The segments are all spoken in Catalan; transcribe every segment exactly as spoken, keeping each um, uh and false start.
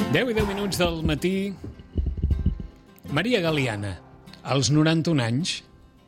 deu i deu minuts del matí. Maria Galiana, als noranta-un anys,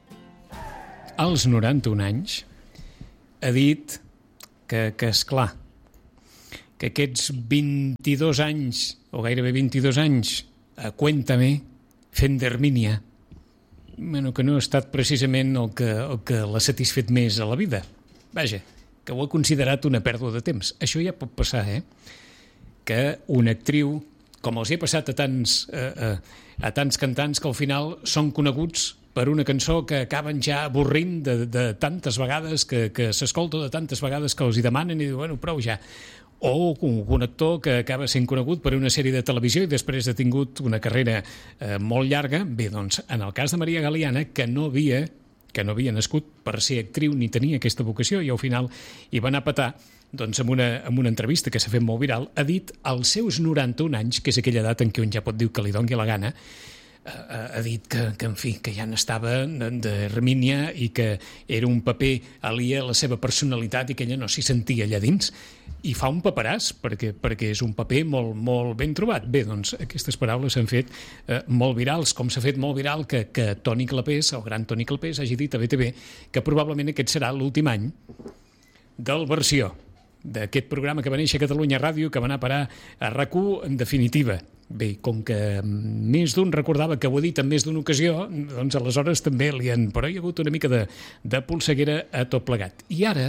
als noranta-un anys, ha dit que, que esclar, que aquests vint-i-dos anys, o gairebé vint-i-dos anys, a Cuéntame, fent d'Hermínia, bueno, que no ha estat precisament el que, el que l'ha satisfet més a la vida. Vaja, que ho ha considerat una pèrdua de temps. Això ja pot passar, eh? Que una actriu, com els hi ha passat a tants, eh, a tants cantants que al final són coneguts per una cançó que acaben ja avorrint de, de tantes vegades, que, que s'escolta de tantes vegades que els hi demanen i diuen, bueno, prou ja. O un, un actor que acaba sent conegut per una sèrie de televisió i després ha tingut una carrera eh, molt llarga. Bé, doncs, en el cas de Maria Galiana, que no havia, que no havia nascut per ser actriu ni tenia aquesta vocació i al final hi va anar a petar, doncs amb una, amb una entrevista que s'ha fet molt viral, ha dit als seus noranta-un anys, que és aquella edat en què un ja pot dir que li doni la gana, ha dit que, que en fi, que ja n'estava d'Hermínia i que era un paper aliè a la seva personalitat i que ella no s'hi sentia allà dins. I fa un paperàs, perquè, perquè és un paper molt, molt ben trobat. Bé, doncs aquestes paraules s'han fet eh, molt virals, com s'ha fet molt viral que, que Toni Clapés, el gran Toni Clapés, hagi dit a B T V que probablement aquest serà l'últim any del Versió, d'aquest programa que va néixer a Catalunya Ràdio, que va anar a parar a RAC u en definitiva. Bé, com que més d'un recordava que ho ha dit en més d'una ocasió, doncs aleshores també li han... Però hi ha hagut una mica de, de polseguera a tot plegat. I ara,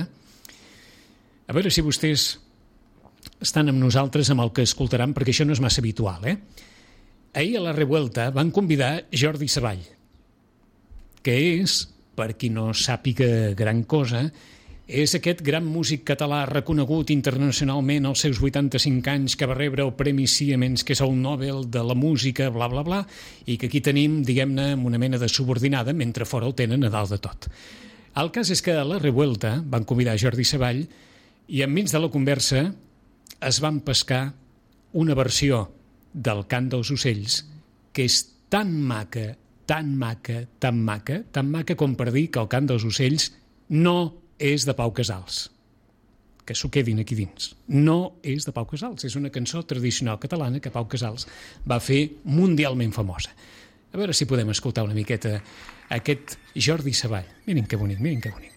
a veure si vostès estan amb nosaltres amb el que escoltaran, perquè això no és massa habitual, eh? Ahir a la Revuelta van convidar Jordi Savall, que és, per qui no sàpiga gran cosa, és aquest gran músic català reconegut internacionalment als seus vuitanta-cinc anys, que va rebre el Premi Siemens, que és el Nobel de la música, bla, bla, bla, i que aquí tenim, diguem-ne, una mena de subordinada, mentre fora el tenen a dalt de tot. El cas és que a la Revuelta van convidar Jordi Savall i enmig de la conversa es van pescar una versió del Cant dels Ocells que és tan maca, tan maca, tan maca, tan maca com per dir que el Cant dels Ocells no és de Pau Casals. Que s'ho quedin aquí dins. No és de Pau Casals, és una cançó tradicional catalana que Pau Casals va fer mundialment famosa. A veure si podem escoltar una miqueta aquest Jordi Savall. Miren que bonic, miren que bonic.